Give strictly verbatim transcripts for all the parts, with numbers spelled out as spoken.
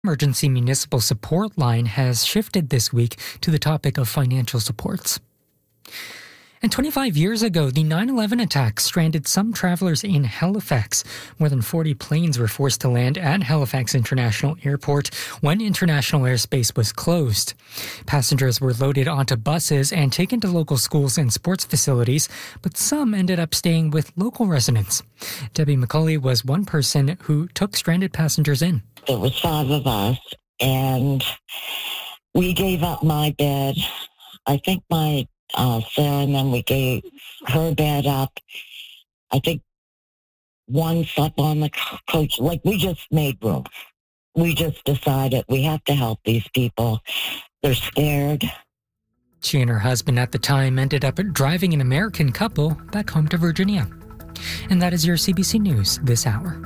Emergency Municipal Support Line has shifted this week to the topic of financial supports. And twenty-five years ago, the nine eleven attacks stranded some travelers in Halifax. More than forty planes were forced to land at Halifax International Airport when international airspace was closed. Passengers were loaded onto buses and taken to local schools and sports facilities, but some ended up staying with local residents. Debbie McCauley was one person who took stranded passengers in. There was five of us, and we gave up my bed. I think my uh, Sarah, and then we gave her bed up. I think one slept on the coach. Like, we just made room. We just decided we have to help these people. They're scared. She and her husband at the time ended up driving an American couple back home to Virginia. And that is your C B C News this hour.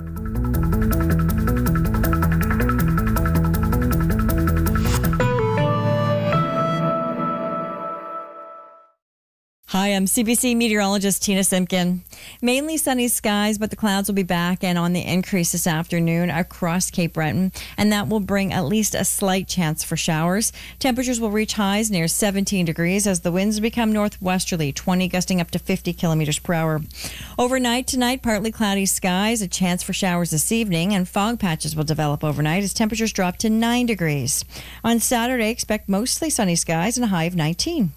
Hi, I'm C B C meteorologist Tina Simpkin. Mainly sunny skies, but the clouds will be back and on the increase this afternoon across Cape Breton, and that will bring at least a slight chance for showers. Temperatures will reach highs near seventeen degrees as the winds become northwesterly, twenty gusting up to fifty kilometers per hour. Overnight tonight, partly cloudy skies, a chance for showers this evening, and fog patches will develop overnight as temperatures drop to nine degrees. On Saturday, expect mostly sunny skies and a high of nineteen.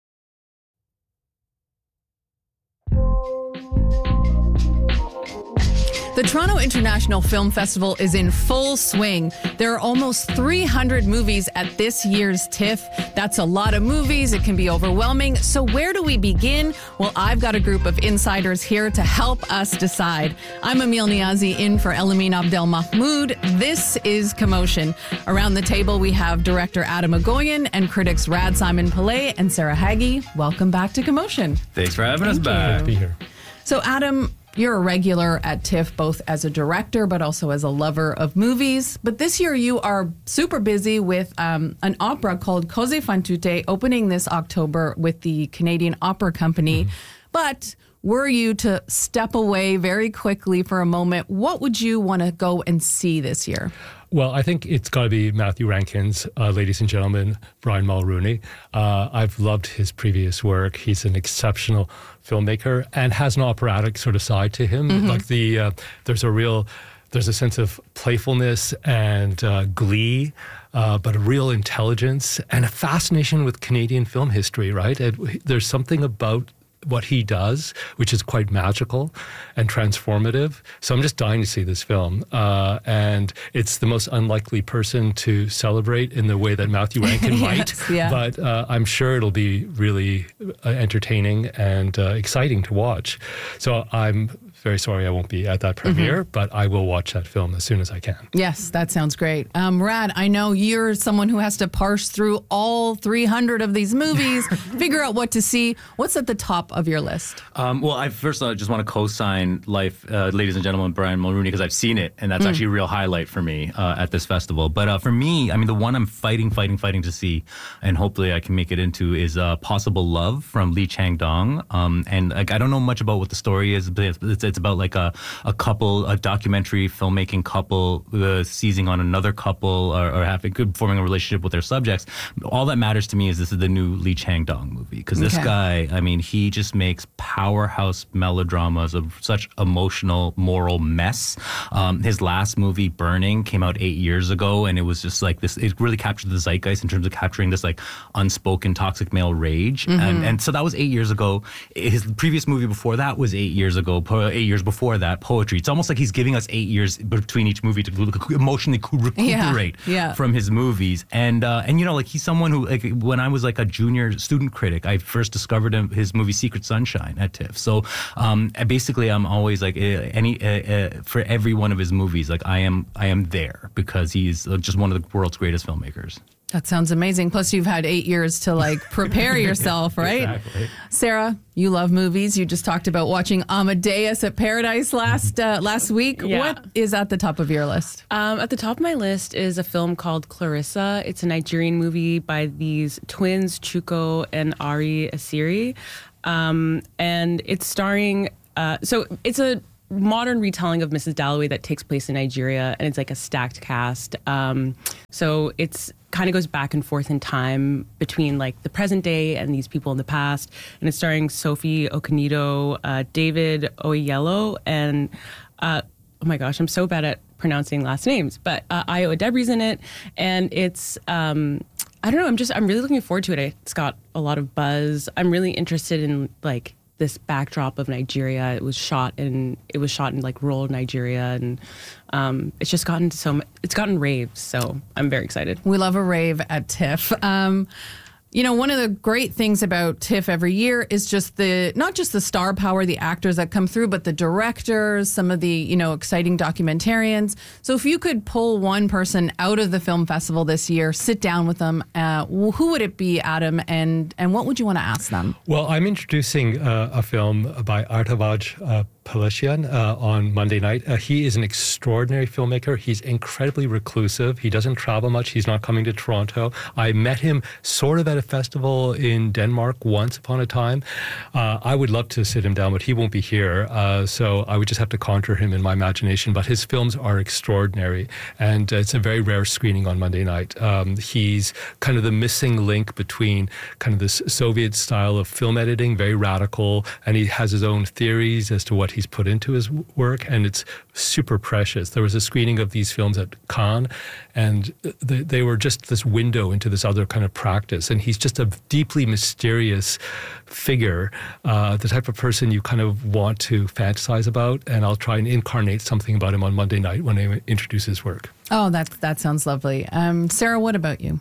The Toronto International Film Festival is in full swing. There are almost three hundred movies at this year's TIFF. That's a lot of movies. It can be overwhelming. So where do we begin? Well, I've got a group of insiders here to help us decide. I'm Emil Niazi in for Elamine Abdel Mahmoud. This is Commotion. Around the table, we have director Adam Agoyan and critics Rad Simon Pillay and Sarah Haggie. Welcome back to Commotion. Thanks for having us back. Be here. So, Adam, you're a regular at TIFF, both as a director but also as a lover of movies. But this year you are super busy with um, an opera called Cose fan tutte opening this October with the Canadian Opera Company. Mm-hmm. But were you to step away very quickly for a moment, what would you want to go and see this year? Well, I think it's got to be Matthew Rankin's uh, Ladies and Gentlemen, Brian Mulroney. Uh, I've loved his previous work. He's an exceptional filmmaker and has an operatic sort of side to him. Mm-hmm. Like the uh, there's a real there's a sense of playfulness and uh, glee, uh, but a real intelligence and a fascination with Canadian film history. Right? It, there's something about what he does, which is quite magical and transformative. So I'm just dying to see this film. Uh, and it's the most unlikely person to celebrate in the way that Matthew Rankin might. Yes, yeah. But uh, I'm sure it'll be really uh, entertaining and uh, exciting to watch. So I'm very sorry I won't be at that premiere, mm-hmm. but I will watch that film as soon as I can. Yes, that sounds great. Um, Rad, I know you're someone who has to parse through all three hundred of these movies, figure out what to see. What's at the top of your list? Um, well, I first I just want to co-sign Life, uh, Ladies and Gentlemen, Brian Mulroney, because I've seen it, and that's mm. actually a real highlight for me uh, at this festival. But uh, for me, I mean, the one I'm fighting, fighting, fighting to see, and hopefully I can make it into, is uh, Possible Love from Lee Chang-dong. Um, and like, I don't know much about what the story is, but it's, it's, it's about like a, a couple, a documentary filmmaking couple uh, seizing on another couple or, or having forming a relationship with their subjects. All that matters to me is this is the new Lee Chang-dong movie, because this okay. guy, I mean, he just makes powerhouse melodramas of such emotional, moral mess. Um, his last movie, Burning, came out eight years ago, and it was just like this, it really captured the zeitgeist in terms of capturing this like unspoken toxic male rage. Mm-hmm. And, and so that was eight years ago. His previous movie before that was eight years ago, eight years before that, Poetry. It's almost like he's giving us eight years between each movie to emotionally recuperate yeah, yeah. from his movies. And, uh, and you know, like he's someone who, like when I was like a junior student critic, I first discovered him, his movie Secret Sunshine at TIFF. So um, basically I'm always like, uh, any uh, uh, for every one of his movies, like I am, I am there because he's just one of the world's greatest filmmakers. That sounds amazing. Plus, you've had eight years to like prepare yourself, right? Exactly. Sarah, you love movies. You just talked about watching Amadeus at Paradise last uh, last week. Yeah. What is at the top of your list? Um, at the top of my list is a film called Clarissa. It's a Nigerian movie by these twins, Chuko and Ari Asiri. Um, and it's starring, uh, so it's a modern retelling of Missus Dalloway that takes place in Nigeria, and it's like a stacked cast. Um, so it's kind of goes back and forth in time between like the present day and these people in the past. And it's starring Sophie Okonedo, uh, David Oyelowo, and uh, oh my gosh, I'm so bad at pronouncing last names, but uh, Ayo Edebiri's in it, and it's. Um, I don't know. I'm just. I'm really looking forward to it. It's got a lot of buzz. I'm really interested in like this backdrop of Nigeria. It was shot in it was shot in like rural Nigeria, and um, it's just gotten so mu- it's gotten raves. So I'm very excited. We love a rave at TIFF. Um, you know, one of the great things about TIFF every year is just the not just the star power, the actors that come through, but the directors, some of the, you know, exciting documentarians. So if you could pull one person out of the film festival this year, sit down with them, uh, who would it be, Adam, and and what would you want to ask them? Well, I'm introducing uh, a film by Artavaj uh, Paleshian uh, on Monday night. Uh, he is an extraordinary filmmaker. He's incredibly reclusive. He doesn't travel much. He's not coming to Toronto. I met him sort of at a festival in Denmark once upon a time. Uh, I would love to sit him down, but he won't be here. Uh, so I would just have to conjure him in my imagination. But his films are extraordinary. And uh, it's a very rare screening on Monday night. Um, he's kind of the missing link between kind of this Soviet style of film editing, very radical, and he has his own theories as to what he's put into his work, and it's super precious. There was a screening of these films at Cannes, and they, they were just this window into this other kind of practice. And he's just a deeply mysterious figure, uh, the type of person you kind of want to fantasize about. And I'll try and incarnate something about him on Monday night when I introduce his work. Oh, that that sounds lovely. Um, Sarah, what about you?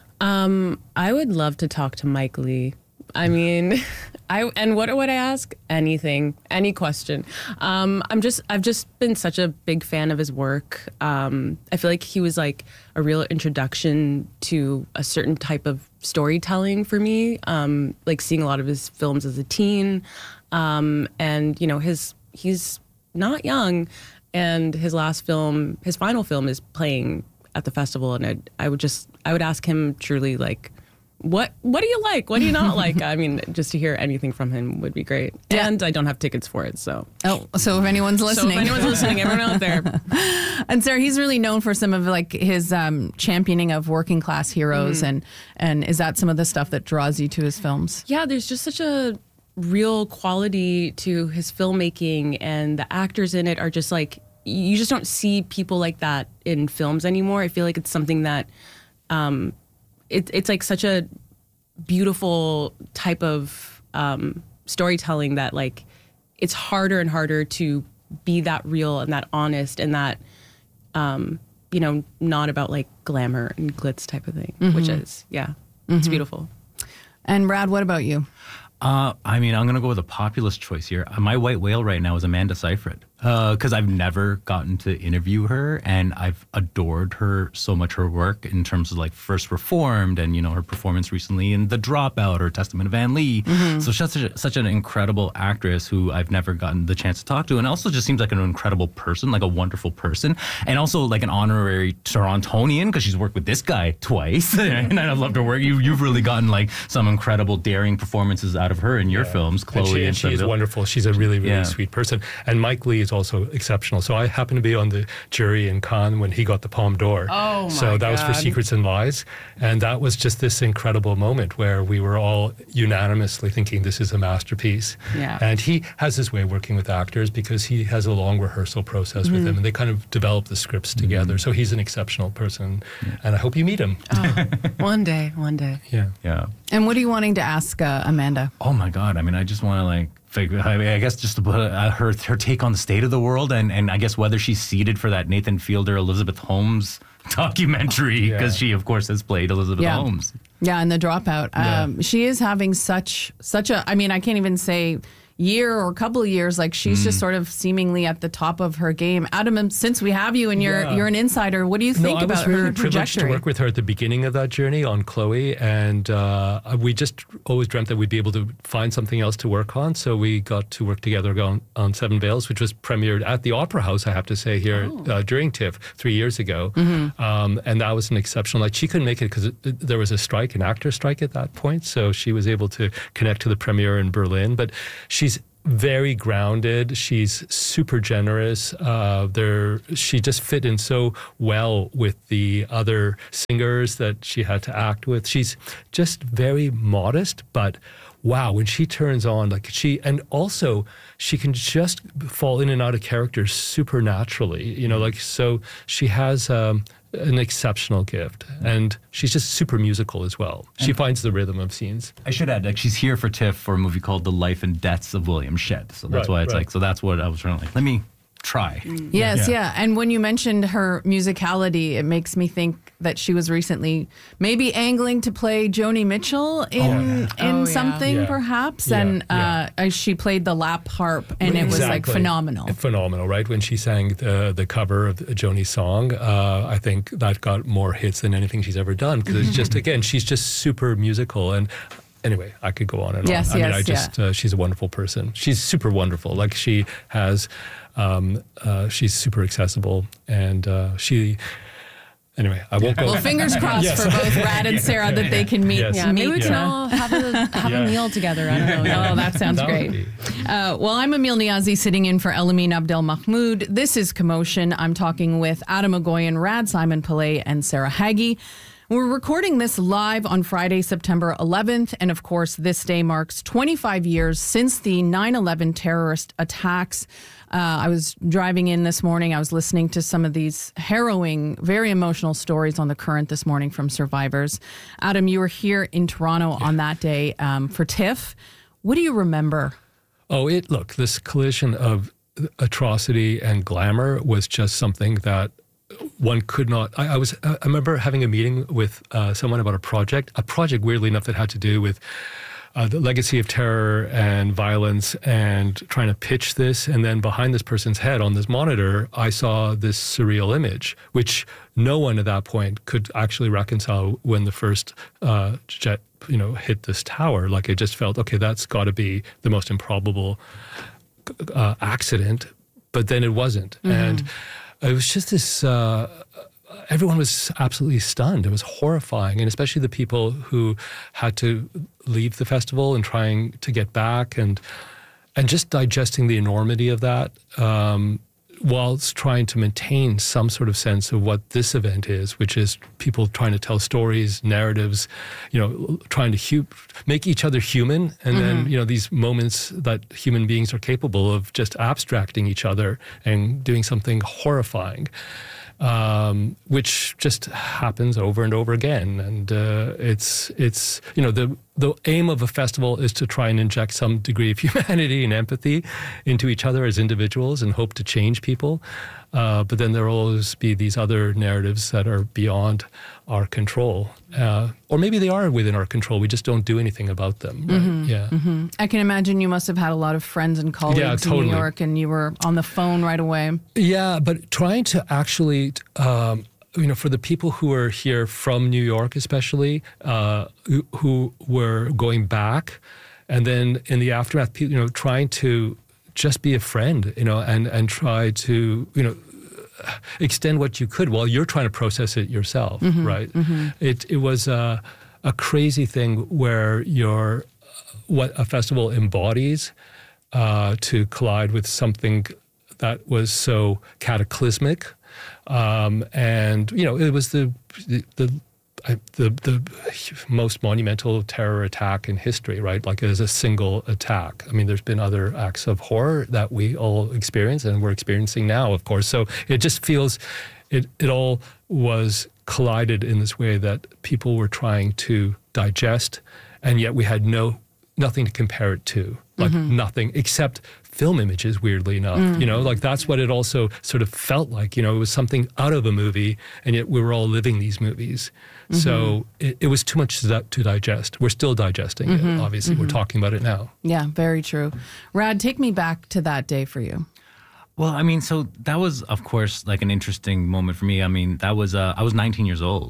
Um, I would love to talk to Mike Lee. I mean, I and what would I ask? Anything, any question. Um, I'm just, I've just been such a big fan of his work. Um, I feel like he was like a real introduction to a certain type of storytelling for me. Um, like seeing a lot of his films as a teen, um, and you know, his he's not young, and his last film, his final film, is playing at the festival, and I'd, I would just, I would ask him truly like. What what do you like? What do you not like? I mean, just to hear anything from him would be great. Yeah. And I don't have tickets for it, so. Oh, so if anyone's listening. So if anyone's listening, everyone out there. And Sarah, he's really known for some of like his um, championing of working class heroes, mm. and and is that some of the stuff that draws you to his films? Yeah, there's just such a real quality to his filmmaking, and the actors in it are just like, you just don't see people like that in films anymore. I feel like it's something that um, it, it's like such a beautiful type of um, storytelling that like it's harder and harder to be that real and that honest and that um, you know, not about like glamour and glitz type of thing, mm-hmm. which is yeah, mm-hmm. it's beautiful. And Brad, what about you? Uh, I mean, I'm going to go with a populist choice here. My white whale right now is Amanda Seyfried, because uh, I've never gotten to interview her, and I've adored her so much, her work in terms of like First Reformed and, you know, her performance recently in The Dropout or Testament of Anne Lee. Mm-hmm. So she's such, a, such an incredible actress who I've never gotten the chance to talk to, and also just seems like an incredible person, like a wonderful person, and also like an honorary Torontonian because she's worked with this guy twice, and I've loved her work. You, you've really gotten like some incredible, daring performances out of her in your yeah. films, Chloe. And she, and and she is wonderful. She's a really, really yeah. sweet person. And Mike Lee is also exceptional. So I happened to be on the jury in Cannes when he got the Palme d'Or. Oh my So that God. was for Secrets and Lies. And that was just this incredible moment where we were all unanimously thinking this is a masterpiece. Yeah. And he has his way of working with actors because he has a long rehearsal process mm-hmm. with them, and they kind of develop the scripts mm-hmm. together. So he's an exceptional person, yeah. and I hope you meet him. Oh, one day, one day. Yeah. Yeah. And what are you wanting to ask uh, Amanda? Oh my God. I mean, I just want to like, figure, I, mean, I guess just to put uh, her her take on the state of the world, and, and I guess whether she's seated for that Nathan Fielder, Elizabeth Holmes documentary, because yeah. she, of course, has played Elizabeth yeah. Holmes. Yeah, and The Dropout. Yeah. Um, she is having such, such a, I mean, I can't even say year or a couple of years, like she's mm. just sort of seemingly at the top of her game. Adam, since we have you and you're yeah. you're an insider, what do you think no, about I was really her privileged trajectory? to work with her at the beginning of that journey on Chloe, and uh, we just always dreamt that we'd be able to find something else to work on. So we got to work together on, on Seven Veils, which was premiered at the Opera House, I have to say, here oh. uh, during TIFF three years ago. Mm-hmm. Um, and that was an exceptional night. She couldn't make it because there was a strike, an actor strike at that point. So she was able to connect to the premiere in Berlin. But she's very grounded. She's super generous. Uh, there, she just fit in so well with the other singers that she had to act with. She's just very modest, but wow, when she turns on, like she, and also she can just fall in and out of characters supernaturally, you know, like, so she has um, an exceptional gift, and she's just super musical as well. She and finds the rhythm of scenes. I should add, like, she's here for TIFF for a movie called The Life and Deaths of William Shedd. So that's right, why it's right. like, so that's what I was trying to like, let me try. Yes, Yeah. yeah. And when you mentioned her musicality, it makes me think that she was recently maybe angling to play Joni Mitchell in Oh, in Oh, yeah. something, Yeah. perhaps. Yeah, and yeah. Uh, she played the lap harp, and it was like Exactly. phenomenal. Phenomenal, right? When she sang the the cover of Joni's song, uh, I think that got more hits than anything she's ever done, because it's just, again, she's just super musical. And anyway, I could go on and Yes, on. I mean, yes, I just, uh, she's a wonderful person. She's super wonderful. Like, she has, um, uh, she's super accessible, and uh, she, anyway, I won't go. Well, fingers crossed Yes. for both Rad and Sarah that they can meet. Yes. Yeah, maybe we meet, can uh, all have a have Yeah. a meal together. I don't know. Oh, that sounds That would great. be- Uh, well, I'm Emil Niazi, sitting in for Elamine Abdel Mahmoud. This is Commotion. I'm talking with Adam Agoyan, Rad Simon Pillay, and Sarah Haggie. We're recording this live on Friday, September eleventh. And of course, this day marks twenty-five years since the nine eleven terrorist attacks. Uh, I was driving in this morning. I was listening to some of these harrowing, very emotional stories on The Current this morning from survivors. Adam, you were here in Toronto on that day um, for TIFF. What do you remember? Oh, it look, this collision of atrocity and glamour was just something that one could not. I, I was. I remember having a meeting with uh, someone about a project. A project, weirdly enough, that had to do with uh, the legacy of terror and violence, and trying to pitch this. And then behind this person's head on this monitor, I saw this surreal image, which no one at that point could actually reconcile when the first uh, jet, you know, hit this tower. Like, it just felt, okay, that's got to be the most improbable uh, accident. But then it wasn't, mm-hmm. and it was just this, uh, everyone was absolutely stunned. It was horrifying. And especially the people who had to leave the festival and trying to get back, and and just digesting the enormity of that, um, whilst trying to maintain some sort of sense of what this event is, which is people trying to tell stories, narratives, you know, trying to hu- make each other human. And mm-hmm. then, you know, these moments that human beings are capable of just abstracting each other and doing something horrifying, um, which just happens over and over again. And uh, it's, it's you know, the the aim of a festival is to try and inject some degree of humanity and empathy into each other as individuals and hope to change people. Uh, but then there will always be these other narratives that are beyond our control. Uh, or maybe they are within our control. We just don't do anything about them. Right? Mm-hmm. Yeah. Mm-hmm. I can imagine you must have had a lot of friends and colleagues Yeah, in totally. New York, and you were on the phone right away. Yeah, but trying to actually, um, you know, for the people who are here from New York especially, uh, who, who were going back, and then in the aftermath, you know, trying to just be a friend, you know, and, and try to, you know, extend what you could while you're trying to process it yourself, mm-hmm, right? Mm-hmm. It it was a, a crazy thing where your what a festival embodies uh, to collide with something that was so cataclysmic, um, and you know it was the the. the I, the the most monumental terror attack in history, right? Like, as a single attack. I mean, there's been other acts of horror that we all experience, and we're experiencing now, of course. So it just feels, it it all was collided in this way that people were trying to digest, and yet we had no nothing to compare it to, like mm-hmm. nothing except film images, weirdly enough. Mm. You know, like that's what it also sort of felt like. You know, it was something out of a movie, and yet we were all living these movies. Mm-hmm. So it, it was too much to, to digest. We're still digesting mm-hmm. it, obviously. Mm-hmm. We're talking about it now. Yeah, very true. Rad, take me back to that day for you. Well, I mean, so that was, of course, like an interesting moment for me. I mean, that was, uh, I was nineteen years old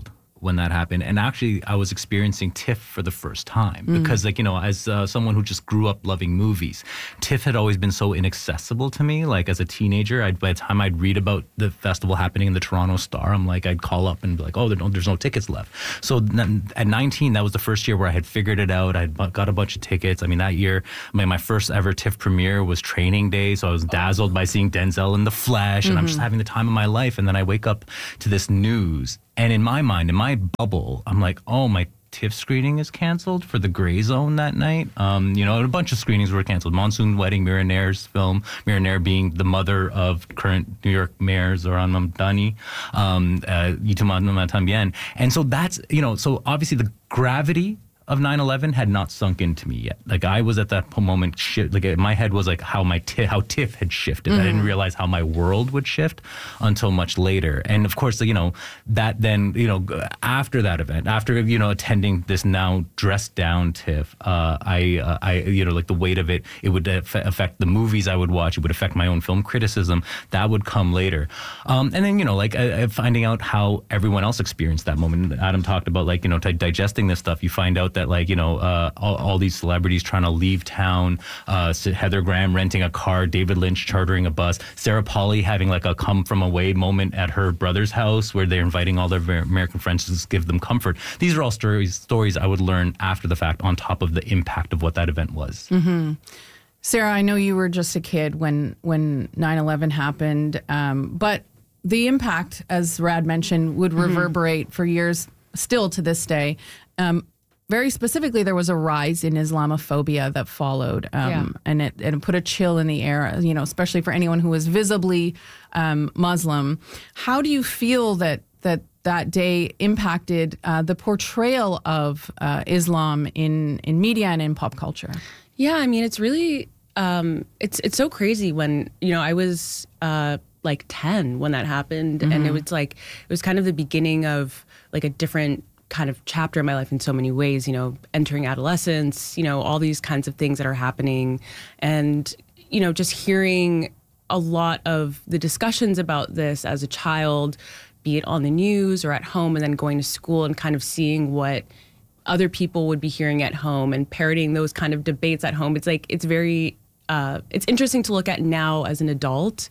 when that happened. And actually, I was experiencing TIFF for the first time mm. because, like, you know, as uh, someone who just grew up loving movies, TIFF had always been so inaccessible to me. Like, as a teenager, I'd, by the time I'd read about the festival happening in the Toronto Star, I'm like, I'd call up and be like, oh, there, there's no tickets left. So at nineteen, that was the first year where I had figured it out. I'd got a bunch of tickets. I mean, that year, my, my first ever TIFF premiere was Training Day. So I was dazzled by seeing Denzel in the flesh, and mm-hmm. I'm just having the time of my life. And then I wake up to this news. And in my mind, in my bubble, I'm like, oh, my TIFF screening is canceled for The Grey Zone that night. Um, you know, a bunch of screenings were canceled. Monsoon Wedding, Mira Nair's film, Mira Nair being the mother of current New York Mayor Zohran Mamdani, um, uh, Y Tu Mamá También. And so that's, you know, so obviously the gravity of nine eleven had not sunk into me yet. Like, I was at that moment, shi- like my head was like how my t- how TIFF had shifted. Mm-hmm. I didn't realize how my world would shift until much later. And of course, you know, that then, you know, after that event, after, you know, attending this now dressed down TIFF, uh, I, uh, I, you know, like the weight of it, it would aff- affect the movies I would watch. It would affect my own film criticism. That would come later. Um, and then, you know, like uh, finding out how everyone else experienced that moment. Adam talked about, like, you know, t- digesting this stuff. You find out that, like, you know, uh, all, all these celebrities trying to leave town, uh, Heather Graham renting a car, David Lynch chartering a bus, Sarah Polley having like a come from away moment at her brother's house where they're inviting all their American friends to give them comfort. These are all stories stories I would learn after the fact on top of the impact of what that event was. Mm-hmm. Sarah, I know you were just a kid when, when nine eleven happened, um, but the impact, as Rad mentioned, would reverberate mm-hmm. for years still to this day. Um, Very specifically, there was a rise in Islamophobia that followed, um, yeah. and it, it put a chill in the air, you know, especially for anyone who was visibly um, Muslim. How do you feel that that, that day impacted uh, the portrayal of uh, Islam in, in media and in pop culture? Yeah, I mean, it's really, um, it's it's so crazy when, you know, I was uh, like ten when that happened, mm-hmm. and it was like, it was kind of the beginning of like a different kind of chapter in my life in so many ways, you know, entering adolescence, you know, all these kinds of things that are happening. And, you know, just hearing a lot of the discussions about this as a child, be it on the news or at home, and then going to school and kind of seeing what other people would be hearing at home and parroting those kind of debates at home. It's like, it's very, uh, it's interesting to look at now as an adult.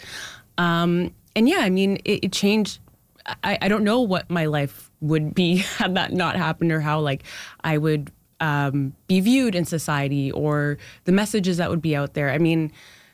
Um, and yeah, I mean, it, it changed. I, I don't know what my life would be had that not happened, or how like I would um, be viewed in society, or the messages that would be out there. I mean,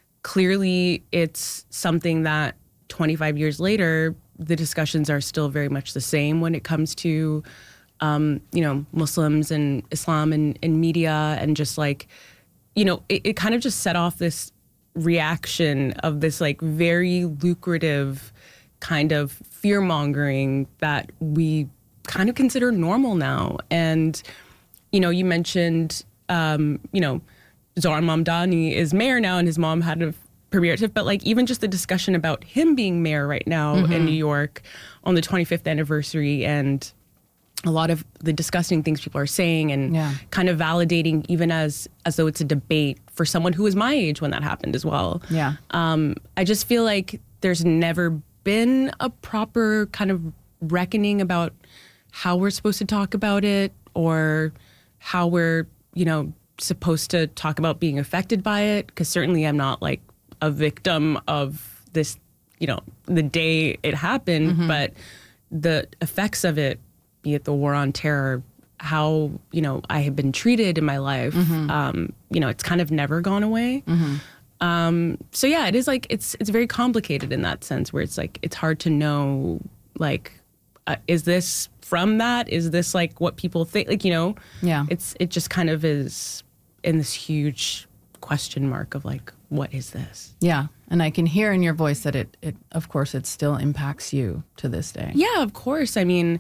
clearly it's something that twenty-five years later, the discussions are still very much the same when it comes to, um, you know, Muslims and Islam and, and media, and just like, you know, it, it kind of just set off this reaction of this like very lucrative kind of fear-mongering that we kind of consider normal now. And, you know, you mentioned, um, you know, Zohran Mamdani is mayor now, and his mom had a premiere TIFF, but like even just the discussion about him being mayor right now mm-hmm. in New York on the twenty-fifth anniversary, and a lot of the disgusting things people are saying, and yeah. kind of validating, even as as though it's a debate for someone who was my age when that happened as well. Yeah. Um, I just feel like there's never been a proper kind of reckoning about how we're supposed to talk about it, or how we're, you know, supposed to talk about being affected by it. Because certainly I'm not like a victim of this, you know, the day it happened, mm-hmm. but the effects of it, be it the war on terror, how, you know, I have been treated in my life, mm-hmm. um, you know, it's kind of never gone away. Mm-hmm. Um, so yeah, it is like, it's, it's very complicated in that sense, where it's like, it's hard to know, like, uh, is this from that? Is this like what people think? Like, you know, yeah, it's, it just kind of is in this huge question mark of like, what is this? Yeah. And I can hear in your voice that it, it, of course, it still impacts you to this day. Yeah, of course. I mean,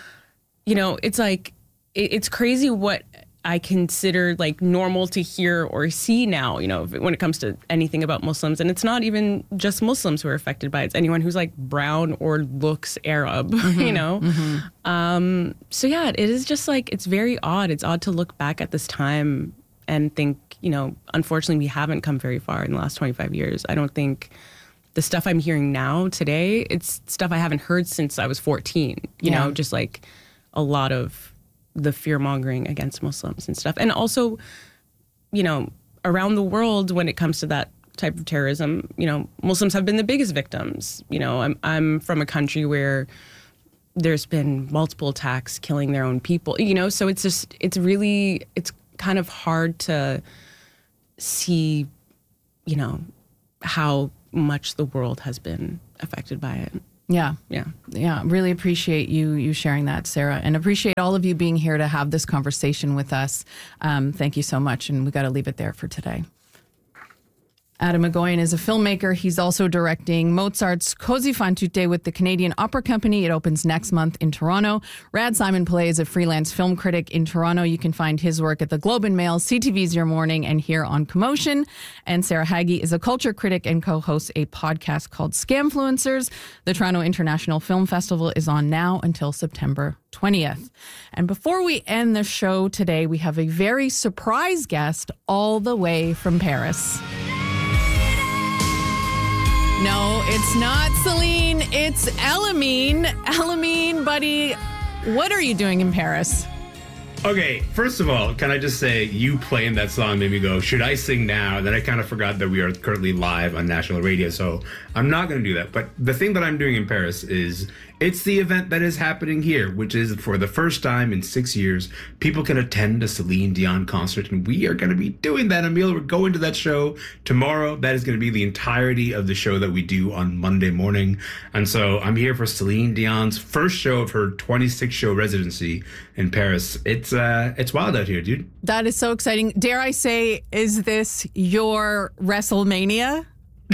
you know, it's like, it, it's crazy what I consider like normal to hear or see now, you know, when it comes to anything about Muslims. And it's not even just Muslims who are affected by it. It's anyone who's like brown or looks Arab, mm-hmm, you know? Mm-hmm. Um, so yeah, it is just like, it's very odd. It's odd to look back at this time and think, you know, unfortunately we haven't come very far in the last twenty-five years. I don't think the stuff I'm hearing now today, it's stuff I haven't heard since I was fourteen, you yeah. know, just like a lot of the fear mongering against Muslims and stuff. And also, you know, around the world when it comes to that type of terrorism, you know, Muslims have been the biggest victims. You know, I'm I'm from a country where there's been multiple attacks killing their own people, you know, so it's just, it's really, it's kind of hard to see, you know, how much the world has been affected by it. Yeah. Yeah. Yeah. Really appreciate you you sharing that, Sarah, and appreciate all of you being here to have this conversation with us. Um, thank you so much. And we got to leave it there for today. Adam McGoyan is a filmmaker. He's also directing Mozart's Così fan tutte with the Canadian Opera Company. It opens next month in Toronto. Rad Simon Pillay is a freelance film critic in Toronto. You can find his work at the Globe and Mail, C T V's Your Morning, and here on Commotion. And Sarah Haggie is a culture critic and co-hosts a podcast called Scamfluencers. The Toronto International Film Festival is on now until September twentieth. And before we end the show today, we have a very surprise guest all the way from Paris. No, it's not Celine. It's Elamine. Elamine, buddy, what are you doing in Paris? Okay, first of all, can I just say you playing that song made me go, should I sing now? And then I kind of forgot that we are currently live on national radio, so I'm not going to do that. But the thing that I'm doing in Paris is it's the event that is happening here, which is for the first time in six years, people can attend a Celine Dion concert, and we are going to be doing that, Emil. We're going to that show tomorrow. That is going to be the entirety of the show that we do on Monday morning. And so I'm here for Celine Dion's first show of her twenty-six show residency in Paris. It's uh, it's wild out here, dude. That is so exciting. Dare I say, is this your WrestleMania?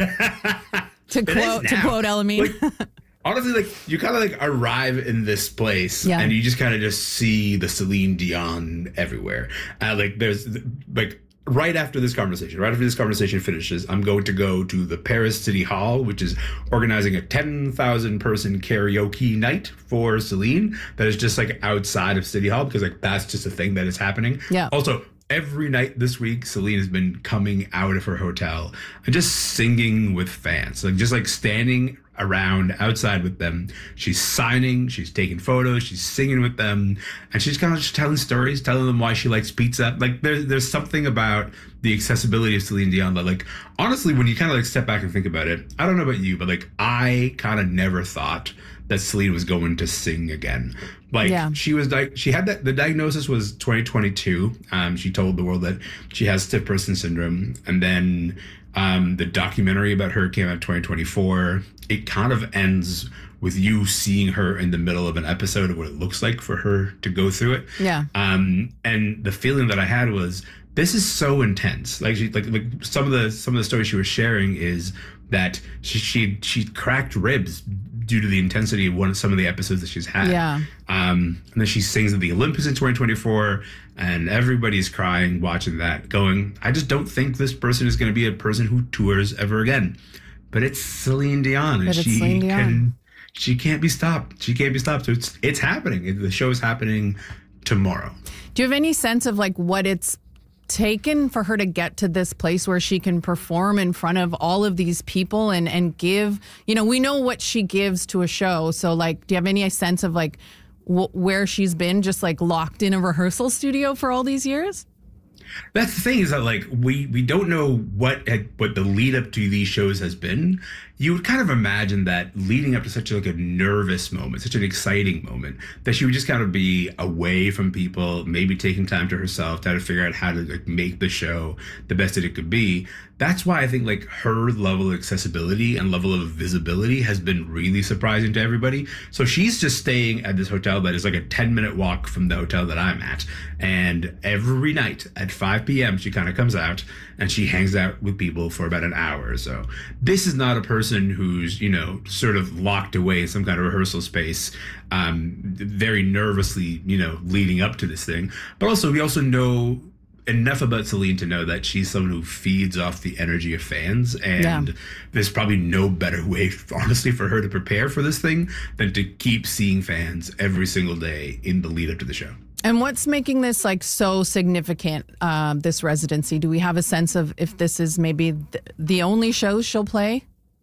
to quote to quote Elamine. Like, honestly, like you kind of like arrive in this place, yeah. and you just kind of just see the Celine Dion everywhere. Uh, like there's like right after this conversation, right after this conversation finishes, I'm going to go to the Paris City Hall, which is organizing a ten thousand person karaoke night for Celine. That is just like outside of City Hall because like that's just a thing that is happening. Yeah. Also, every night this week, Celine has been coming out of her hotel and just singing with fans, like just like standing around outside with them. She's signing, she's taking photos, she's singing with them, and she's kind of just telling stories, telling them why she likes pizza. Like there's there's something about the accessibility of Celine Dion that, like, honestly, when you kind of like step back and think about it, I don't know about you, but like I kind of never thought that Celine was going to sing again. Like yeah. she was like, she had that, the diagnosis was twenty twenty-two. Um, she told the world that she has stiff person syndrome. And then um, the documentary about her came out twenty twenty-four. It kind of ends with you seeing her in the middle of an episode of what it looks like for her to go through it. Yeah. Um, and the feeling that I had was, this is so intense. Like she, like, like some of the, some of the stories she was sharing is that she, she, she cracked ribs due to the intensity of one some of the episodes that she's had. Yeah. Um, and then she sings at the Olympics in twenty twenty-four, and everybody's crying watching that, going, I just don't think this person is going to be a person who tours ever again. But it's Celine Dion, and but it's she Celine Dion. can she can't be stopped. She can't be stopped. So it's it's happening. The show is happening tomorrow. Do you have any sense of like what it's taken for her to get to this place where she can perform in front of all of these people and and give, you know, we know what she gives to a show, so like do you have any sense of like wh- where she's been just like locked in a rehearsal studio for all these years? That's the thing, is that like we we don't know what had, what the lead up to these shows has been. You would kind of imagine that leading up to such a, like a nervous moment, such an exciting moment, that she would just kind of be away from people, maybe taking time to herself, trying to figure out how to like make the show the best that it could be. That's why I think like her level of accessibility and level of visibility has been really surprising to everybody. So she's just staying at this hotel that is like a ten minute walk from the hotel that I'm at. And every night at five p.m. she kind of comes out and she hangs out with people for about an hour or so. This is not a person who's, you know, sort of locked away in some kind of rehearsal space, um, very nervously, you know, leading up to this thing. But also, we also know enough about Celine to know that she's someone who feeds off the energy of fans, and yeah. there's probably no better way, honestly, for her to prepare for this thing than to keep seeing fans every single day in the lead up to the show. And what's making this like so significant, uh, this residency? Do we have a sense of if this is maybe th- the only shows she'll play?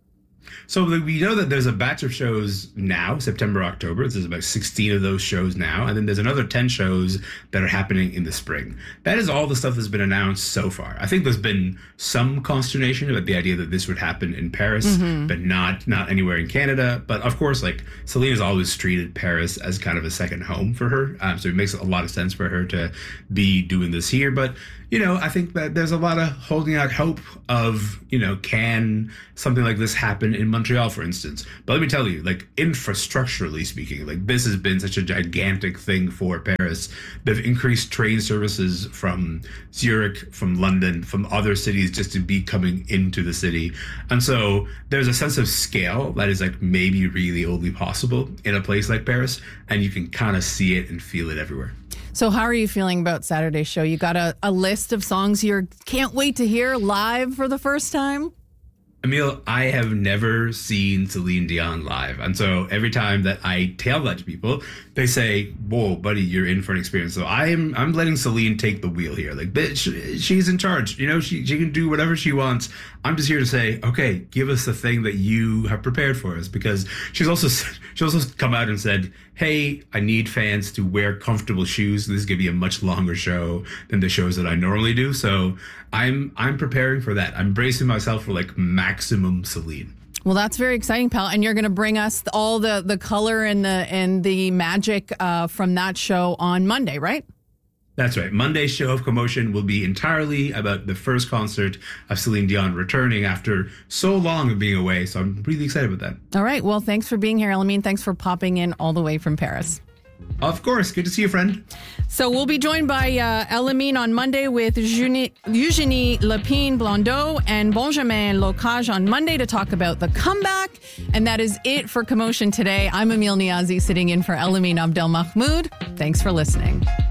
So we know that there's a batch of shows now, September, October. There's about sixteen of those shows now. And then there's another ten shows that are happening in the spring. That is all the stuff that's been announced so far. I think there's been some consternation about the idea that this would happen in Paris, mm-hmm. but not not anywhere in Canada. But of course, like Celine's always treated Paris as kind of a second home for her. Um, so it makes a lot of sense for her to be doing this here. But, you know, I think that there's a lot of holding out hope of, you know, can something like this happen in Montreal, for instance. But let me tell you, like, infrastructurally speaking, like, this has been such a gigantic thing for Paris. They've increased train services from Zurich, from London, from other cities just to be coming into the city. And so there's a sense of scale that is, like, maybe really only possible in a place like Paris. And you can kind of see it and feel it everywhere. So how are you feeling about Saturday's show? You got a, a list of songs you can't wait to hear live for the first time? Emil, I have never seen Celine Dion live. And so every time that I tell that to people, they say, whoa, buddy, you're in for an experience. So I'm I'm letting Celine take the wheel here. Like, bitch, she's in charge. You know, she, she can do whatever she wants. I'm just here to say, okay, give us the thing that you have prepared for us. Because she's also she's also come out and said, hey, I need fans to wear comfortable shoes. This is going to be a much longer show than the shows that I normally do. So I'm I'm preparing for that. I'm bracing myself for like maximum Celine. Well, that's very exciting, pal. And you're going to bring us all the, the color and the and the magic uh, from that show on Monday, right? That's right. Monday's show of Commotion will be entirely about the first concert of Celine Dion returning after so long of being away. So I'm really excited about that. All right. Well, thanks for being here, Elamine. Thanks for popping in all the way from Paris. Of course. Good to see you, friend. So we'll be joined by uh, Elamine on Monday with Eugenie, Eugenie Lepine-Blondeau and Benjamin Locage on Monday to talk about the comeback. And that is it for Commotion today. I'm Emil Niazi sitting in for Elamine Abdelmahmoud. Thanks for listening.